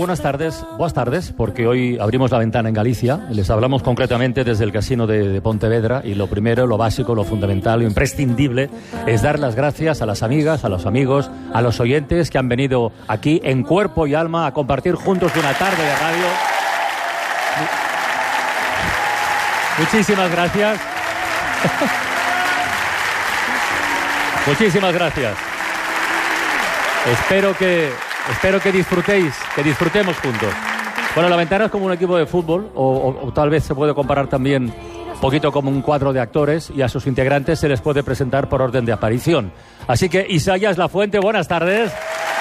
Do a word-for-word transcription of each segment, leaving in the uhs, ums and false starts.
buenas tardes, buenas tardes, porque hoy abrimos la ventana en Galicia. Les hablamos concretamente desde el Casino de, de Pontevedra y lo primero, lo básico, lo fundamental, lo imprescindible es dar las gracias a las amigas, a los amigos, a los oyentes que han venido aquí en cuerpo y alma a compartir juntos una tarde de radio. Muchísimas gracias. Muchísimas gracias. Espero que, espero que disfrutéis, que disfrutemos juntos. Bueno, la ventana es como un equipo de fútbol, o, o, o tal vez se puede comparar también un poquito como un cuadro de actores, y a sus integrantes se les puede presentar por orden de aparición. Así que, Isaías Lafuente, buenas tardes.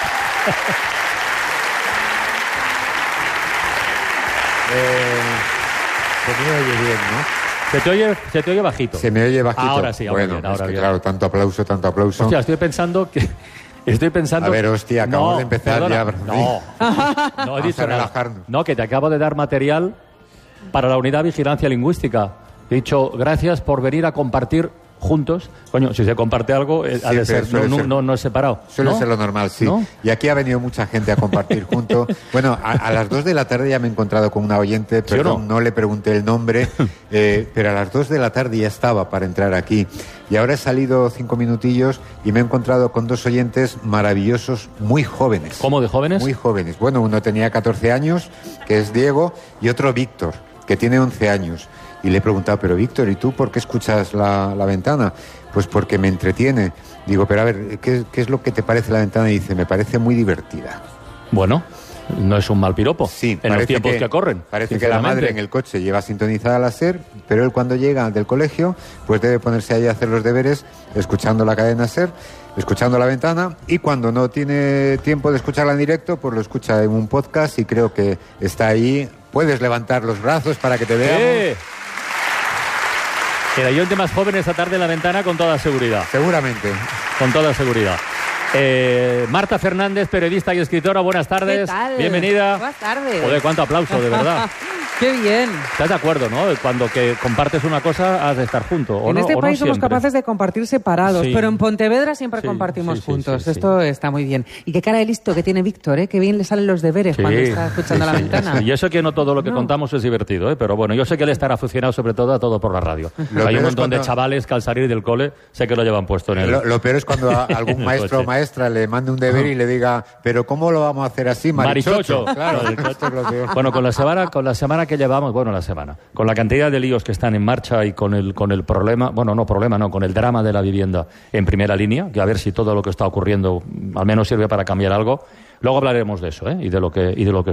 eh, se me oye bien, ¿no? Se te oye, se te oye bajito. Se me oye bajito. Ahora sí, ahora bueno, bien, ahora es que, bien. claro, tanto aplauso, tanto aplauso. Hostia, estoy pensando que... Estoy pensando... A ver, hostia, acabamos no, de empezar perdona, ya. No, no he dicho nada. Relajarnos. No, que te acabo de dar material para la unidad de vigilancia lingüística. He dicho, gracias por venir a compartir juntos. Coño, si se comparte algo, eh, ha de ser, no, ser. No, no, no es separado. Suele ¿no? ser lo normal, sí. ¿No? Y aquí ha venido mucha gente a compartir juntos. Bueno, a, a las dos de la tarde ya me he encontrado con una oyente, ¿Sí perdón, no? no le pregunté el nombre, eh, pero a las dos de la tarde ya estaba para entrar aquí. Y ahora he salido cinco minutillos y me he encontrado con dos oyentes maravillosos, muy jóvenes. ¿Cómo de jóvenes? Muy jóvenes. Bueno, uno tenía catorce años, que es Diego, y otro Víctor, que tiene once años. Y le he preguntado, pero Víctor, ¿y tú por qué escuchas la, la ventana? Pues porque me entretiene. Digo, pero a ver, ¿qué, ¿qué es lo que te parece la ventana? Y dice, me parece muy divertida. Bueno, no es un mal piropo. Sí, en los tiempos que, que corren. Parece que la madre en el coche lleva sintonizada la SER, pero él cuando llega del colegio, pues debe ponerse ahí a hacer los deberes, escuchando la cadena SER, escuchando la ventana, y cuando no tiene tiempo de escucharla en directo, pues lo escucha en un podcast y creo que está ahí. Puedes levantar los brazos para que te veamos. ¡Eh! El oyente más joven esta tarde en la ventana con toda seguridad. Seguramente. Con toda seguridad. Eh, Marta Fernández, periodista y escritora, buenas tardes. ¿Qué tal? Bienvenida. Buenas tardes. Joder, cuánto aplauso, de verdad. ¡Qué bien! ¿Estás de acuerdo, no? Cuando que compartes una cosa has de estar junto, ¿o en no? este ¿O país no somos siempre? capaces de compartir separados, Sí. pero en Pontevedra siempre Sí, compartimos sí, sí, juntos. sí, sí. Esto está muy bien. Y qué cara de listo que tiene Víctor, ¿eh? Qué bien le salen los deberes Sí, cuando está escuchando sí, la sí, ventana. sí. Y eso que no todo lo que No. contamos es divertido, ¿eh? Pero bueno, yo sé que él estará aficionado sobre todo a todo por la radio. Lo Hay peor un es montón de cuando- chavales que al salir del cole sé que lo llevan puesto en el... Lo, lo peor es cuando a algún maestro o coche. maestra le mande un deber y le diga, pero ¿cómo lo vamos a hacer así, marichocho? Marichocho. Claro, Marichocho. esto es lo peor. Bueno, con la semana, con la semana que llevamos, bueno, la semana, con la cantidad de líos que están en marcha y con el, con el problema, bueno, no problema, no, con el drama de la vivienda en primera línea, que a ver si todo lo que está ocurriendo al menos sirve para cambiar algo. Luego hablaremos de eso, ¿eh? Y de lo que, y de lo que